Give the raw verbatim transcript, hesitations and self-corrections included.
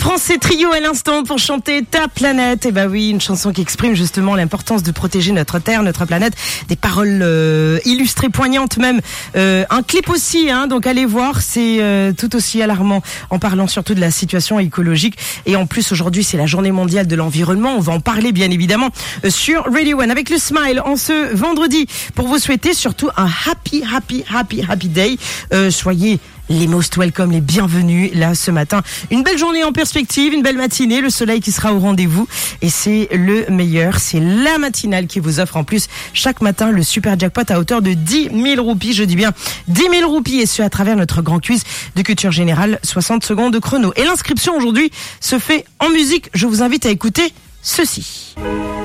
Français Trio à l'instant pour chanter Ta planète. Et bah oui, une chanson qui exprime justement l'importance de protéger notre terre, notre planète. Des paroles euh, illustrées, poignantes même. Euh, un clip aussi, hein, donc allez voir, c'est euh, tout aussi alarmant en parlant surtout de la situation écologique. Et en plus aujourd'hui c'est la journée mondiale de l'environnement. On va en parler bien évidemment euh, sur Radio One avec le Smile en ce vendredi pour vous souhaiter surtout un happy, happy, happy, happy day. Euh, soyez les most welcome, les bienvenus là ce matin. Une belle journée en perspective, une belle matinée, le soleil qui sera au rendez-vous et c'est le meilleur, c'est la matinale qui vous offre en plus chaque matin le super jackpot à hauteur de dix mille roupies, je dis bien dix mille roupies et ce à travers notre grand quiz de culture générale, soixante secondes de chrono. Et l'inscription aujourd'hui se fait en musique, je vous invite à écouter ceci.